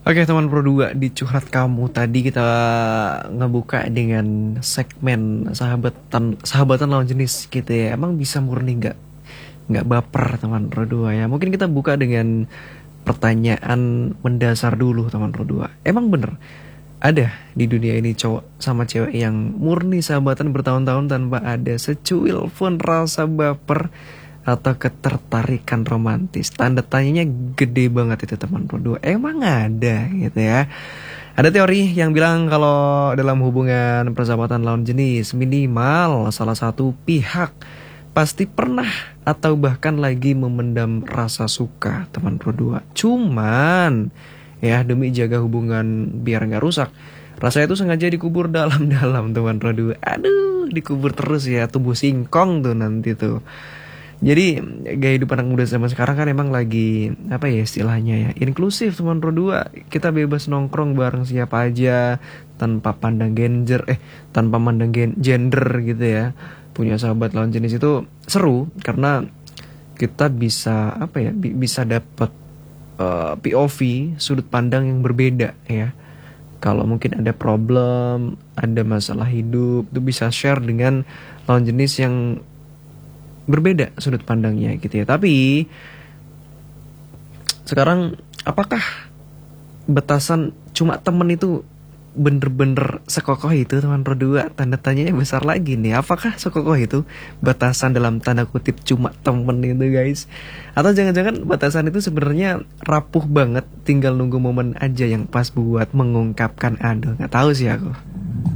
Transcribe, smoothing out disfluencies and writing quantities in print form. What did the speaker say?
Oke teman Pro 2, di curhat kamu tadi kita ngebuka dengan segmen sahabatan lawan jenis gitu ya. Emang bisa murni nggak baper teman Pro 2 ya. Mungkin kita buka dengan pertanyaan mendasar dulu teman Pro 2. Emang bener ada di dunia ini cowok sama cewek yang murni sahabatan bertahun-tahun tanpa ada secuil pun rasa baper atau ketertarikan romantis? Tanda tanyanya gede banget itu teman berdua. Emang ada gitu ya. Ada teori yang bilang kalau dalam hubungan persahabatan lawan jenis, minimal salah satu pihak pasti pernah atau bahkan lagi memendam rasa suka teman berdua. Cuman ya demi jaga hubungan biar gak rusak, rasa itu sengaja dikubur dalam-dalam teman berdua. Aduh, dikubur terus ya, tumbuh singkong tuh nanti tuh. Jadi gaya hidup anak muda zaman sekarang kan emang lagi apa ya istilahnya ya, inklusif teman Pro 2. Kita bebas nongkrong bareng siapa aja tanpa pandang tanpa pandang gender gitu ya. Punya sahabat lawan jenis itu seru karena kita bisa apa ya, bisa dapat POV, sudut pandang yang berbeda ya. Kalau mungkin ada problem, ada masalah hidup, itu bisa share dengan lawan jenis yang berbeda sudut pandangnya gitu ya. Tapi sekarang apakah batasan cuma temen itu bener-bener sekokoh itu teman Pro 2? Tanda tanyanya besar lagi nih. Apakah sekokoh itu batasan dalam tanda kutip cuma temen itu guys? Atau jangan-jangan batasan itu sebenarnya rapuh banget, tinggal nunggu momen aja yang pas buat mengungkapkan? Aduh, nggak tahu sih aku.